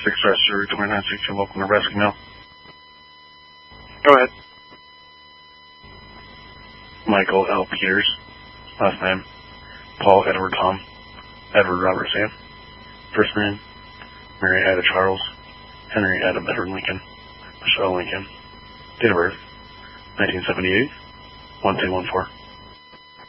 Rescue 2962, local Nebraska mail. Go ahead. Michael L. Peters, last name Paul Edward Tom, Edward Robert Sam, first name Mary Ada Charles, Henry Adam Edward Lincoln, Michelle Lincoln, date of birth 1978, 1214.